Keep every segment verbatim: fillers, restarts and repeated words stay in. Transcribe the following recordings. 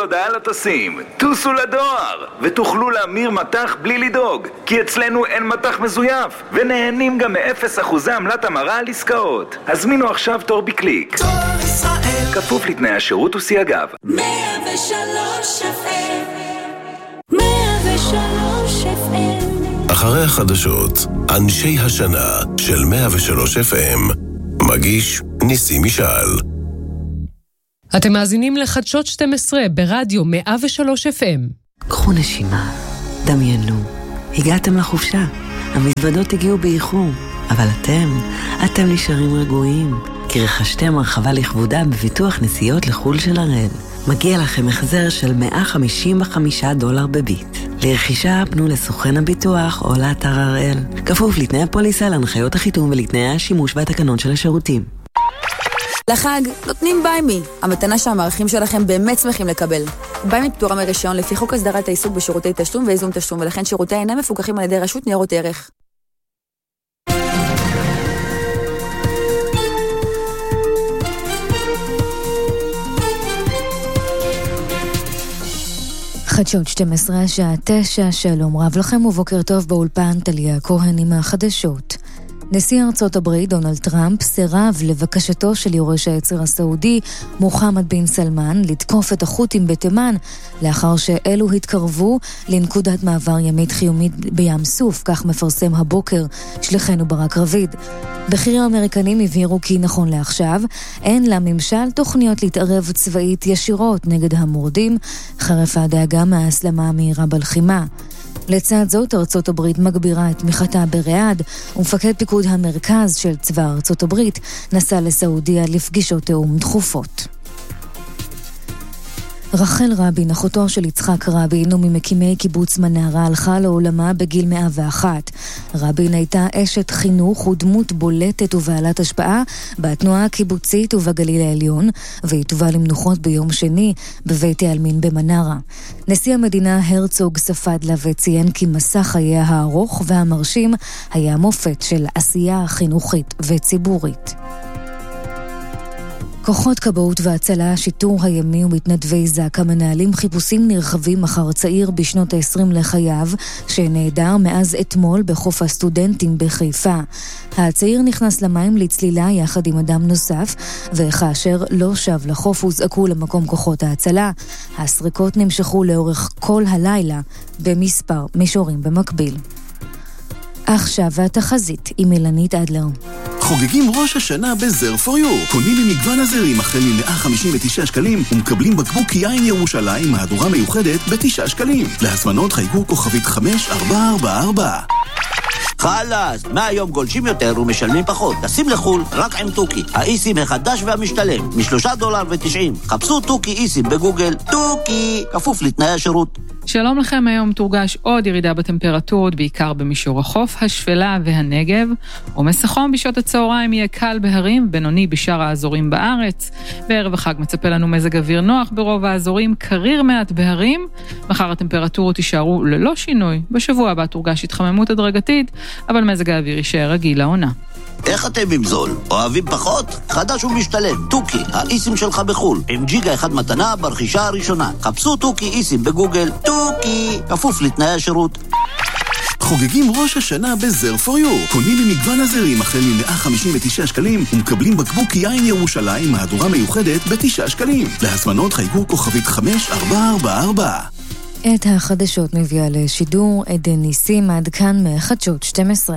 הודעה לטסים. טוסו לדואר ותוכלו להמיר מטח בלי לדאוג, כי אצלנו אין מטח מזויף, ונהנים גם מאפס אחוזי עמלת המרה על עסקאות. הזמינו עכשיו תור בקליק. תור ישראל, כפוף לתנאי השירות וסייגיו. מאה ושלוש אף אם, מאה ושלוש אף אם. אחרי החדשות, אנשי השנה של מאה ושלוש אף אם, מגיש ניסים משעל. אתם מאזינים לחדשות שתים עשרה ברדיו מאה ושלוש אף אם. קחו נשימה, דמיינו, הגעתם לחופשה, המזוודות הגיעו באיחור, אבל אתם, אתם נשארים רגועים, כי רכשתם הרחבה לכבודה בביטוח נסיעות לחול של הראל. מגיע לכם החזר של מאה חמישים וחמישה דולר בביט. לרכישה פנו לסוכן הביטוח או לאתר הראל. כפוף לתנאי הפוליסה, להנחיות החיתום ולתנאי השימוש והתקנון של השירותים. לחג נותנים ביימי, המתנה שהמערכים שלכם באמת שמחים לקבל. ביימי פטורה מרישיון לפי חוק הסדרת העיסוק בשירותי תשלום ואיזון תשלום, ולכן שירותי אינם מפוקחים על ידי רשות ניירות ערך. חדשות שתים עשרה, השעה תשע, שלום רב לכם ובוקר טוב. באולפן טליה כהן עם החדשות. נשיא ארצות הברית דונלד טראמפ סירב לבקשתו של יורש העצר הסעודי מוחמד בן סלמן לתקוף את החות'ים בתימן, לאחר שאלו התקרבו לנקודת מעבר ימית חיומית בים סוף, כך מפרסם הבוקר שליחנו ברק רביד. בכירים האמריקנים הבהירו כי נכון לעכשיו אין לממשל תוכניות להתערב צבאית ישירות נגד המורדים, חרף הדאגה מההסלמה המהירה בלחימה. לצד זאת, ארצות הברית מגבירה את תמיכתה בריאד, ומפקד פיקוד המרכז של צבא ארצות הברית נסע לסעודיה לפגישות תאום דחופות. רחל רבין, אחותו של יצחק רבין וממקימי קיבוץ מנהרה, הלכה לעולמה בגיל מאה ואחת. רבין הייתה אשת חינוך ודמות בולטת ובעלת השפעה בתנועה הקיבוצית ובגליל העליון, והיא תובא למנוחות ביום שני בבית העלמין במנהרה. נשיא המדינה הרצוג ספד לה וציין כי מסע חייה הארוך והמרשים היה מופת של עשייה חינוכית וציבורית. כוחות כבאות והצלה, שיטור הימי ומתנדבי זק"א מנהלים חיפושים נרחבים אחר צעיר בשנות ה-עשרים לחייו שנעדר מאז אתמול בחוף הסטודנטים בחיפה. הצעיר נכנס למים לצלילה יחד עם אדם נוסף, וכאשר לא שב לחוף הוזעקו למקום כוחות ההצלה. הסריקות נמשכו לאורך כל הלילה במספר מישורים במקביל. עכשיו והתחזית עם אילנית אדלר. חוגגים ראש השנה בזר פור יו. קונים ממגוון הזרים החל מ-מאה חמישים ותשעה שקלים ומקבלים בקבוק יין ירושלים מהדורה מיוחדת ב-תשעה שקלים. להזמנות חייגו כוכבית חמש ארבע ארבע ארבע. חלאס, מהיום גולשים יותר ומשלמים פחות. תשים לחול רק עם טוקי, האיסים החדש והמשתלם, משלושה דולר ותשעים. חפשו טוקי איסים בגוגל. טוקי, כפוף לתנאי השירות. שלום לכם, היום תורגש עוד ירידה בטמפרטורות, בעיקר במישור החוף, השפלה והנגב. עומס החום בשעות הצהריים יהיה קל בהרים, בינוני בשאר האזורים בארץ. בערב החג מצפה לנו מזג אוויר נוח ברוב האזורים, קריר מעט בהרים. מחר הטמפרטורות יישארו ללא שינוי. בשבוע הבא תורגש התחממות הדרגתית, אבל מזג האוויר יישאר רגיל לעונה. איך אתם עם זול? אוהבים פחות? חדש ומשתלם. טוקי, האיסים שלך בחול. עם ג'יגה אחד מתנה ברכישה הראשונה. חפשו טוקי איסים בגוגל. טוקי, כפוף לתנאי השירות. חוגגים ראש השנה בזר פור יו. קונים ממגוון הזרים החל מ-מאה חמישים ותשעה שקלים ומקבלים בקבוק יין ירושלים מהדורה מיוחדת ב-תשעה שקלים. להזמנות חייגו כוכבית חמש ארבע ארבע ארבע. את החדשות מביאה לשידור עדן ניסים, עד כאן מחדשות שתים עשרה.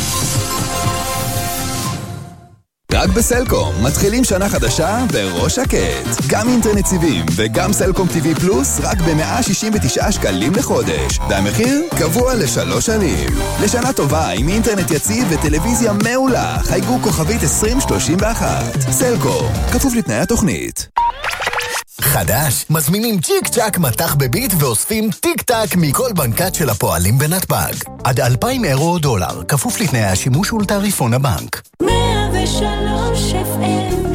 רק בסלקום מתחילים שנה חדשה בראש שקט. גם אינטרנט סיבים וגם סלקום טיווי פלוס רק ב-מאה שישים ותשעה שקלים לחודש. והמחיר קבוע לשלוש שנים. לשנה טובה עם אינטרנט יציב וטלוויזיה מעולה. חייגו כוכבית עשרים שלושים ואחת. סלקום, כפוף לתנאי התוכנית. חדש, מזמינים צ'יק צ'ק מתח בביט ואוספים טיק טק מכל בנקת של הפועלים בנתב"ג. עד אלפיים אירו או דולר, כפוף לתנאי השימוש ולתעריפון הבנק. מאה ושלוש אף אם.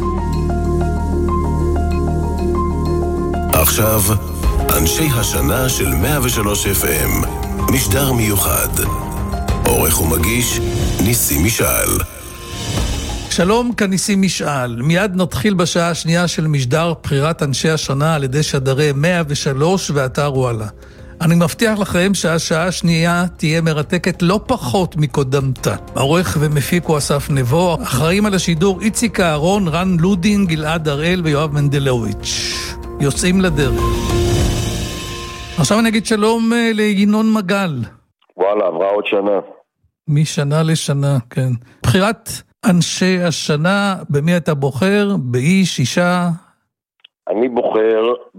עכשיו, אנשי השנה של מאה ושלוש אף אם, משדר מיוחד. עורך ומגיש ניסים משעל. שלום, כניסים משאל. מיד נתחיל בשעה השנייה של משדר בחירת אנשי השנה על ידי שדרי מאה ושלוש ואתר וואלה. אני מבטיח לכם שהשעה השנייה תהיה מרתקת לא פחות מקודמתה. העורך ומפיק הוא אסף נבו, אחראים על השידור איציק אהרון, רן לודין, גלעד הראל ויואב מנדלוביץ'. יוצאים לדרך. עכשיו אני אגיד שלום לינון מגל. וואלה, עברה עוד שנה. משנה לשנה, כן. בחירת אנשי השנה, במי אתה בוחר? באיש, אישה? אני בוחר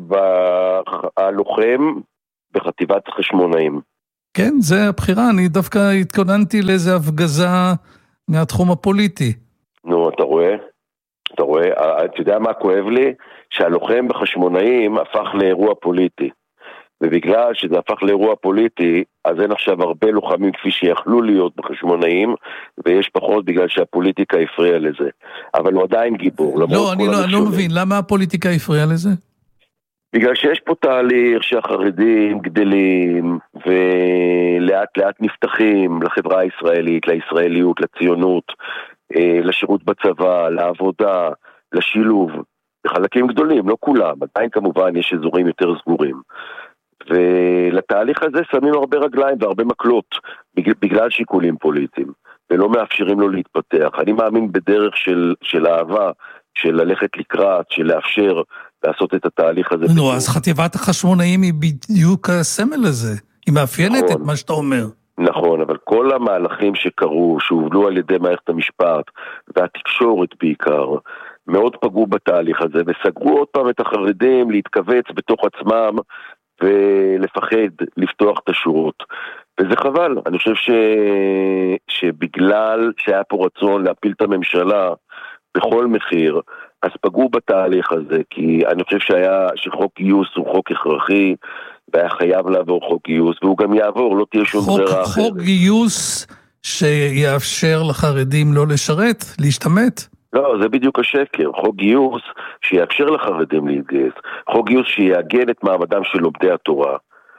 בלוחם בחטיבת חשמונאים. כן, זה הבחירה. אני דווקא התכוננתי לאיזה הפגזה מהתחום הפוליטי. נו, אתה רואה? אתה רואה? אתה יודע מה כואב לי? שהלוחם בחשמונאים הפך לאירוע פוליטי. ובגלל שזה הפך לאירוע פוליטי, אז אין עכשיו הרבה לוחמים כפי שיכלו להיות בחשמונאים, ויש פחות בגלל שהפוליטיקה הפריעה לזה. אבל הוא עדיין גיבור. לא, אני לא, לא מבין. למה הפוליטיקה הפריעה לזה? בגלל שיש פה תהליך שהחרדים גדלים, ולאט לאט נפתחים לחברה הישראלית, לישראליות, לציונות, לשירות בצבא, לעבודה, לשילוב. בחלקים גדולים, לא כולם. עדיין כמובן יש אזורים יותר סגורים. ולתהליך הזה שמים הרבה רגליים והרבה מקלות בגלל שיקולים פוליטיים ולא מאפשרים לו להתפתח. אני מאמין בדרך של, של אהבה, של ללכת לקראת, של לאפשר לעשות את התהליך הזה. נו, אז חטיבת החשמונאים היא בדיוק הסמל הזה, היא מאפיינת נכון, את מה שאתה אומר. נכון, אבל כל המהלכים שקרו, שהובלו על ידי מערכת המשפט והתקשורת בעיקר, מאוד פגעו בתהליך הזה וסגרו עוד פעם את החרדים להתכווץ בתוך עצמם ולפחד לפתוח את השורות. וזה חבל. אני חושב ש... שבגלל שהיה פה רצון להפיל את הממשלה בכל מחיר, אז פגעו בתהליך הזה, כי אני חושב שהיה, שחוק גיוס הוא חוק הכרחי, והיה חייב לעבור חוק גיוס, והוא גם יעבור, לא תהיה שום ברירה אחרת. חוק גיוס שיאפשר לחרדים לא לשרת, להשתמט? לא, זה בדיוק השקר. חוק גיוס שיאפשר לחרדים להתגייס. חוק גיוס שיעגן את מעמדם של לומדי התורה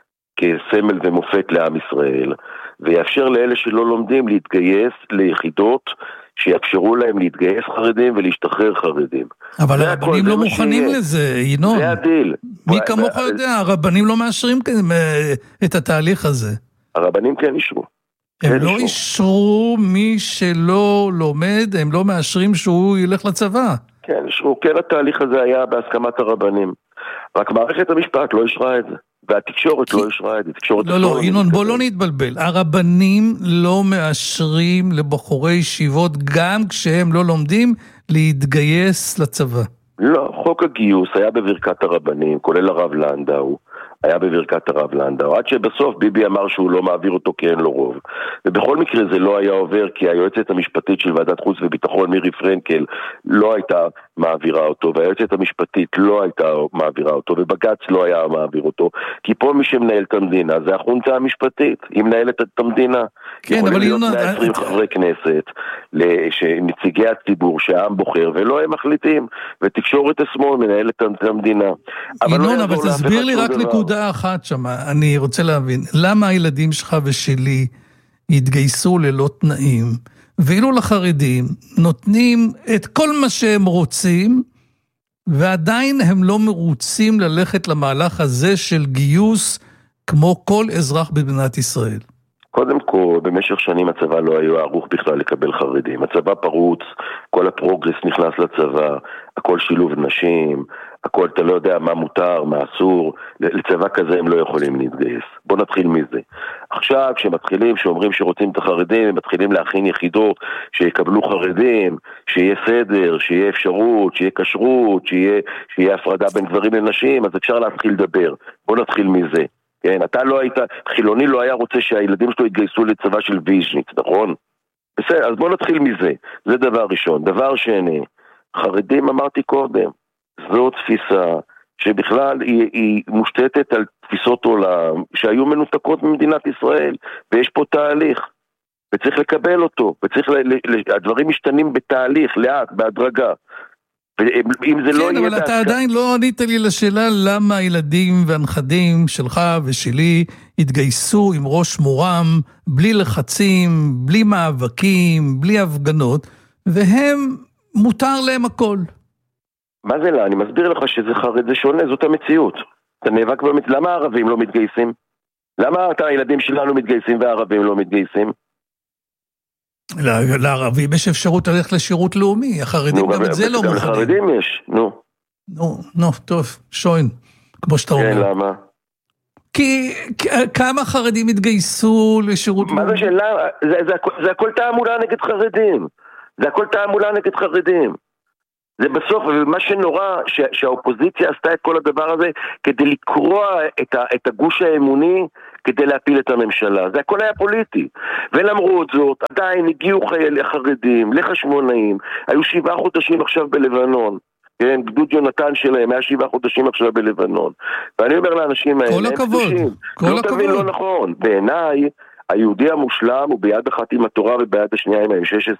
כסמל ומופת לעם ישראל, ויאפשר לאלה שלא לומדים להתגייס ליחידות שיאפשרו להם להתגייס חרדים ולהשתחרר חרדים. אבל הרבנים לא מוכנים לזה, ינון. זה הדיל. מי כמוך יודע, הרבנים לא מאשרים את התהליך הזה. הרבנים כן אישרו. הם לא אישרו מי שלא לומד, הם לא מאשרים שהוא ילך לצבא. כן, אישרו. כן, התהליך הזה היה בהסכמת הרבנים. רק מערכת המשפט לא אישרה את זה. והתקשורת לא אישרה את זה. לא, לא, ינון, בוא לא נתבלבל. הרבנים לא מאשרים לבחורי ישיבות, גם כשהם לא לומדים, להתגייס לצבא. לא, חוק הגיוס היה בברכת הרבנים, כולל הרב לנדאו. היה בברכת הרב לנדאו, עד שבסוף ביבי אמר שהוא לא מעביר אותו כי אין לו רוב. ובכל מקרה זה לא היה עובר, כי היועצת המשפטית של ועדת חוץ וביטחון, מירי פרנקל, לא הייתה מעבירה אותו, והיועצת המשפטית לא הייתה מעבירה אותו, ובג"ץ לא היה מעביר אותו, כי פה מי שמנהל את המדינה זה החונטה המשפטית, היא מנהלת את המדינה. כן, אבל יכולים להיות מאה ועשרים חברי כנסת, נציגי הציבור שהעם בוחר, ולא הם מחליטים, ותקשורת השמאל מנהלת את המדינה. ינון, אבל תסביר לי רק נקודה אחת שם, אני רוצה להבין, למה הילדים שלך ושלי יתגייסו ללא תנאים, ואילו לחרדים נותנים את כל מה שהם רוצים, ועדיין הם לא מרוצים ללכת למהלך הזה של גיוס כמו כל אזרח במדינת ישראל? קודם כל, במשך שנים הצבא לא היה ערוך בכלל לקבל חרדים. הצבא פרוץ, כל הפרוגרס נכנס לצבא, הכל שילוב נשים, הכל, אתה לא יודע מה מותר, מה אסור, לצבא כזה הם לא יכולים להתגייס. בוא נתחיל מזה. עכשיו, כשמתחילים, שאומרים שרוצים את החרדים, הם מתחילים להכין יחידות שיקבלו חרדים, שיהיה סדר, שיהיה אפשרות, שיהיה כשרות, שיהיה, שיהיה הפרדה בין גברים לנשים, אז אפשר להתחיל לדבר. בוא נתחיל מזה. כן, אתה לא היית, חילוני לא היה רוצה שהילדים שלו יתגייסו לצבא של ויז'ניץ, נכון? בסדר, אז בוא נתחיל מזה. זה דבר ראשון. דבר שני, חרדים אמרתי קודם, זו תפיסה שבכלל היא, היא מושתתת על תפיסות עולם שהיו מנותקות ממדינת ישראל, ויש פה תהליך, וצריך לקבל אותו, וצריך, ל, ל, הדברים משתנים בתהליך, לאט, בהדרגה. ואם זה כן, לא אבל יהיה אתה דווקא... עדיין לא ענית לי לשאלה למה הילדים והנכדים שלך ושלי התגייסו עם ראש מורם, בלי לחצים, בלי מאבקים, בלי הפגנות, והם, מותר להם הכל. מה זה לא? אני מסביר לך שזה חרד, זה שונה, זאת המציאות. אתה נאבק במציאות, למה הערבים לא מתגייסים? למה אתה, הילדים שלנו מתגייסים והערבים לא מתגייסים? לערבים יש אפשרות ללכת לשירות לאומי, החרדים גם את זה לא מוכנים. גם לחרדים יש, נו. נו, נו, טוב, שוין, כמו שאתה אומר. כן, למה? כי כמה חרדים התגייסו לשירות לאומי? מה זה שאלה? זה הכל תעמולה נגד חרדים. זה הכל תעמולה נגד חרדים. זה בסוף, ומה שנורא, שהאופוזיציה עשתה את כל הדבר הזה כדי לקרוע את הגוש האמוני, כדי להפיל את הממשלה. זה הכל היה פוליטי. ולמרות זאת, עדיין הגיעו חיילי חרדים, לחשמונאים, היו שבעה חודשים עכשיו בלבנון. כן, גדוד יונתן שלהם, היה שבעה חודשים עכשיו בלבנון. ואני אומר לאנשים האלה, כל הכבוד, כל לא הכבוד. תבין לא נכון. בעיניי, היהודי המושלם הוא ביד אחת עם התורה וביד השנייה עם ה-אם שש עשרה.